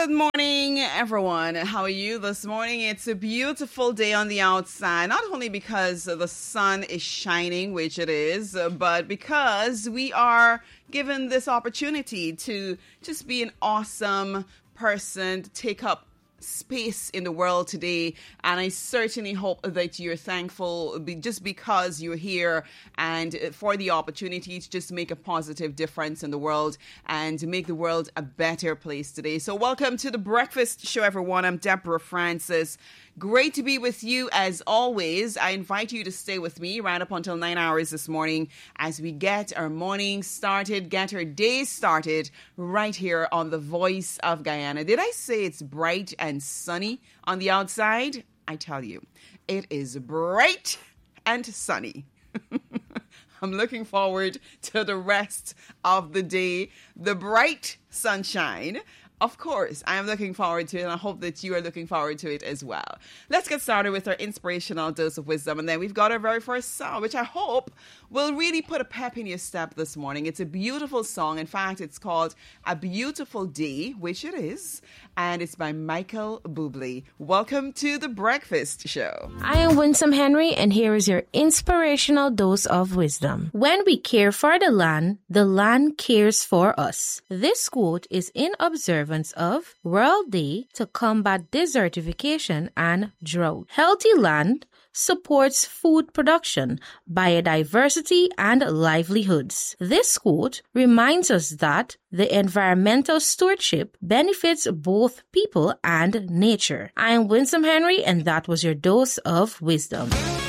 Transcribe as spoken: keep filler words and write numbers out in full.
Good morning, everyone. How are you this morning? It's a beautiful day on the outside, not only because the sun is shining, which it is, but because we are given this opportunity to just be an awesome person, to take up space in the world today. And I certainly hope that you're thankful just because you're here and for the opportunity to just make a positive difference in the world and to make the world a better place today. So welcome to the Breakfast Show, everyone. I'm Deborah Francis. Great to be with you as always. I invite you to stay with me right up until nine hours this morning as we get our morning started, get our day started right here on the Voice of Guyana. Did I say it's bright and sunny on the outside? I tell you, it is bright and sunny. I'm looking forward to the rest of the day, the bright sunshine. Of course, I am looking forward to it, and I hope that you are looking forward to it as well. Let's get started with our inspirational dose of wisdom, and then we've got our very first song, which I hope will really put a pep in your step this morning. It's a beautiful song. In fact, it's called A Beautiful Day, which it is, and it's by Michael Bublé. Welcome to the Breakfast Show. I am Winsome Henry, and here is your inspirational dose of wisdom. When we care for the land, the land cares for us. This quote is in observance of World Day to combat desertification and drought. Healthy land supports food production, biodiversity, and livelihoods. This quote reminds us that the environmental stewardship benefits both people and nature. I am Winsome Henry, and that was your dose of wisdom.